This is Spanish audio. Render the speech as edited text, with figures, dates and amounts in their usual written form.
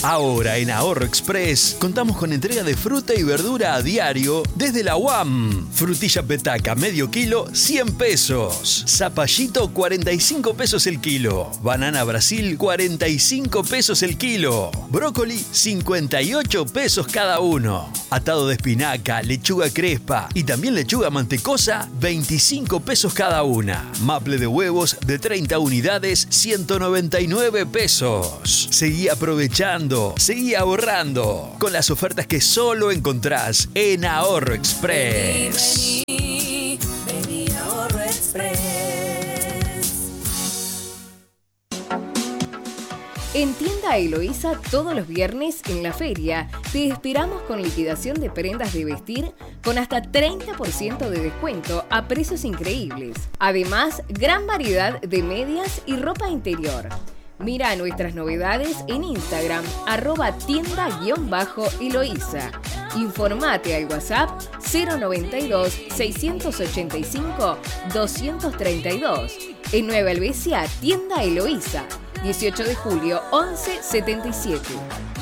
Ahora en Ahorro Express contamos con entrega de fruta y verdura a diario desde la UAM. Frutilla petaca medio kilo, 100 pesos. Zapallito, 45 pesos el kilo. Banana Brasil, 45 pesos el kilo. Brócoli, 58 pesos cada uno. Atado de espinaca, lechuga crespa y también lechuga mantecosa, 25 pesos cada una. Maple de huevos de 30 unidades, 199 pesos. Seguí aprovechando, seguí ahorrando con las ofertas que solo encontrás en Ahorro Express. Vení Ahorro Express. En Tienda Eloísa, todos los viernes en la feria, te esperamos con liquidación de prendas de vestir con hasta 30% de descuento a precios increíbles. Además, gran variedad de medias y ropa interior. Mira nuestras novedades en Instagram, @tienda_Eloísa. Informate al WhatsApp 092 685 232. En Nueva Helvecia, Tienda Eloísa. 18 de julio, 1177.